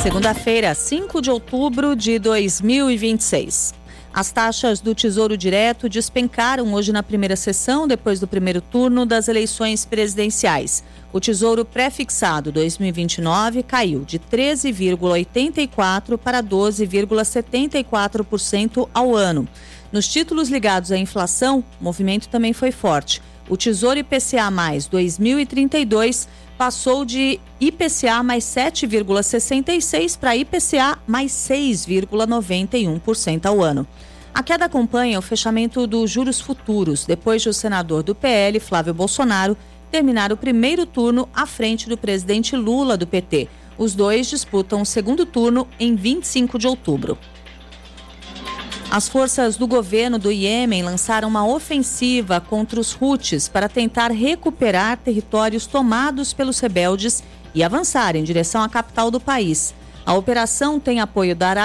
Segunda-feira, 5 de outubro de 2026. As taxas do Tesouro Direto despencaram hoje na primeira sessão, depois do primeiro turno das eleições presidenciais. O Tesouro Pré-fixado 2029 caiu de 13,84% para 12,74% ao ano. Nos títulos ligados à inflação, o movimento também foi forte. O Tesouro IPCA mais 2032 passou de IPCA mais 7,66% para IPCA mais 6,91% ao ano. A queda acompanha o fechamento dos juros futuros, depois de o senador do PL, Flávio Bolsonaro, terminar o primeiro turno à frente do presidente Lula, do PT. Os dois disputam o segundo turno em 25 de outubro. As forças do governo do Iêmen lançaram uma ofensiva contra os Houthis para tentar recuperar territórios tomados pelos rebeldes e avançar em direção à capital do país. A operação tem apoio da Arábia